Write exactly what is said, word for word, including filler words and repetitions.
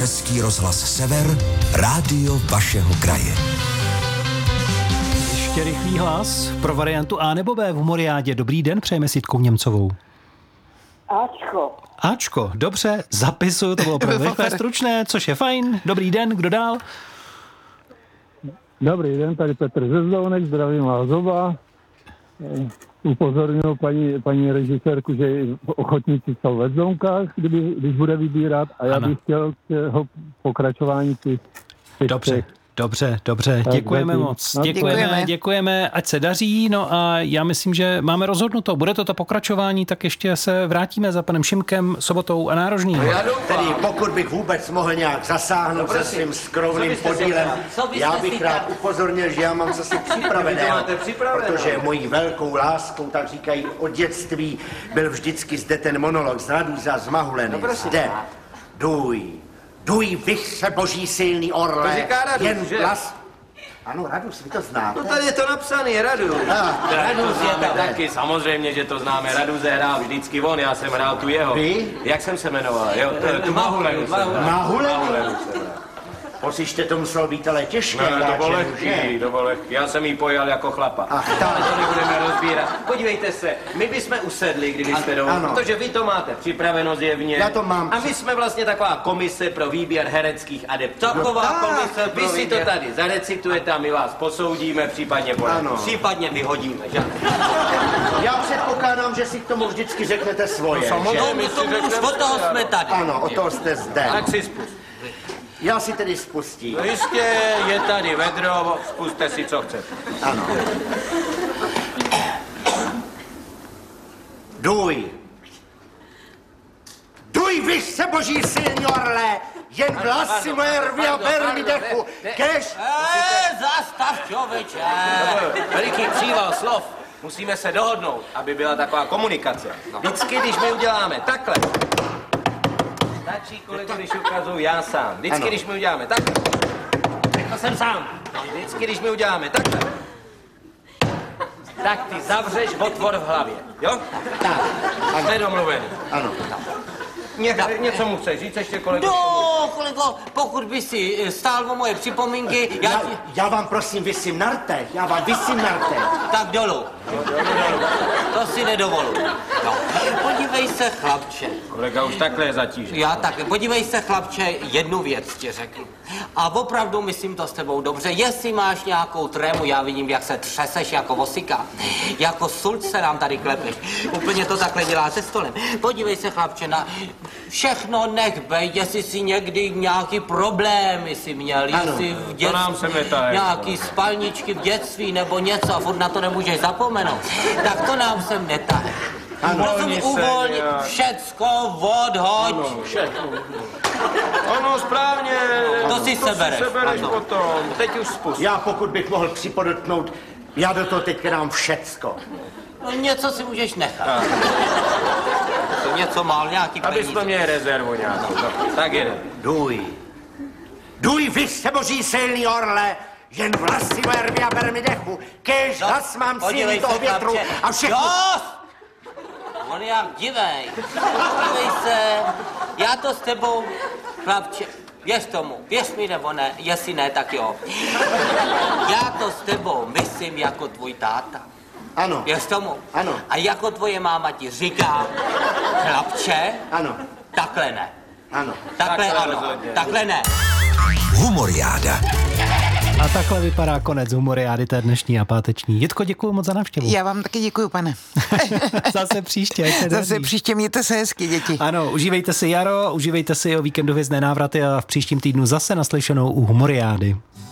Český rozhlas Sever, rádio vašeho kraje. Ještě rychlý hlas pro variantu A nebo B v Humoriádě. Dobrý den, přejeme s Jitkou Němcovou. Ačko. Ačko, dobře, zapisuju, to bylo opravdu rychlé, stručné, což je fajn. Dobrý den, kdo dál? Dobrý den, tady Petr ze Zdounek, zdravím vás oba. Upozorňuji paní, paní režisérku, že ochotníci jsou ve Zdounkách, kdyby, když bude vybírat, a já ano. bych chtěl k jeho pokračování těch, těch Dobře. těch. Dobře, dobře, Tak, děkujeme zatím. moc. No, Děkujeme, děkujeme. děkujeme, ať se daří. No a já myslím, že máme rozhodnuto. Bude to to pokračování, tak ještě se vrátíme za panem Šimkem, Sobotou a Nárožným. Tedy pokud bych vůbec mohl nějak zasáhnout se svým skromným podílem, já bych rád upozornil, že já mám zase připravené, protože mojí velkou láskou, tak říkají, od dětství byl vždycky zde ten monolog z Raduza z Mahuleny. Zde, duj, duj, vych se boží silný orle, To říká Radus, jen že? vlas... Ano, Radus, vy to znáte. No tady je to napsaný, Radu. Ah, Radus je to taky, samozřejmě, že to známe. Radus hrál vždycky on, já jsem hrál tu jeho. Vy? Jak jsem se jmenoval? Jo, tu Mahulenu jsem hrál. Mahulenu? Mahulenu jsem hrál. Pociště to muselo být ale těžké. Ne, to bylo že? lehký, to bylo lehký. Já jsem jí pojal jako chlapa. Ach, Ale tak. to nebudeme rozbírat. Podívejte se, my bychom usedli, kdybyste dovolili, ano. protože vy to máte připraveno zjevně. Já to mám. A my jsme vlastně taková komise pro výběr hereckých adeptů. Taková tak, komise, vy si to tady zarecitujete a my vás posoudíme, případně Ano. poradíme. Případně vyhodíme, že? Já předpokládám, že si k tomu vždycky řeknete svoje, samozřejmě. že? No, my tomu už od toho jsme tady. Ano, o toho jste zde. Tak si spust. Já si tedy spustím. No jistě, je tady vedro, spuste si, co chcete. Ano. Duj. Duj, vyš se boží silní orle, jen vlasy moje rvy a berny dechu, kež... Eee, zastav, člověče. Veliký příval slov. Musíme se dohodnout, aby byla taková komunikace. Vždycky, když my uděláme takhle, stačí, kolego, když ukazuju já sám. Vždycky, Ano. když my uděláme takhle, řekl jsem sám. Vždycky, když my uděláme takhle, tak ty zavřeš otvor v hlavě, jo? Tak, Jsme domluveni. ano. Ně, něco mu chceš říct ještě, kolego? No, kolego, pokud by si stál o moje připomínky, já Já, ti... já vám prosím vysím na rtech, já vám vysím na rtech. Tak dolů. To si nedovoluji. No. Podívej se, chlapče. Kolega už takhle je zatížený. Já taky. Podívej se, chlapče, jednu věc ti řeknu. A opravdu myslím to s tebou dobře. Jestli máš nějakou trému, já vidím, jak se třeseš jako vosika. Jako sulc se nám tady klepeš. Úplně to takhle dělá se stolem. Podívej se, chlapče, na všechno nech bej, jestli si někdy nějaký problémy si měl, jestli v dětství, nám sem netahej. nějaký spalničky v dětství nebo něco a furt na to nemůžeš zapomenout, tak to nám sem netahej. Uvolni se Uvolni, nějak. všecko odhoď. Ano, správně. To si sebereš. To si sebereš Ano. potom. Teď už spust. Já pokud bych mohl připodotknout, já do toho teď dám všecko. No něco si můžeš nechat. To něco mal, nějaký Aby peníze. jsme měli rezervu nějakou. No, tak jde. Duj. Duj, vy se boží silný orle, jen vlasy moje rvy a berny dechu, kež No, hlas mám síly podívej toho se, větru chlapče. a všechno... Dost! On je jak divej. Podívej se, já to s tebou, chlapče, věř tomu, věř mi nebo ne, jestli ne, tak jo. Já to s tebou myslím jako tvůj táta. Ano, Věř tomu? Ano. A jako tvoje máma ti říká, chlapče, ano, takhle ne. ano. Takhle Takhle ano, rozhodně. takhle ne. Humoriáda. A takhle vypadá konec Humoriády té dnešní a páteční. Jitko, děkuji moc za návštěvu. Já vám taky děkuju, pane. Zase příště. ať se Zase daří. příště mějte se hezky, děti. Ano, užívejte si jaro, užívejte si o víkendově návraty a v příštím týdnu zase naslyšenou u Humoriády.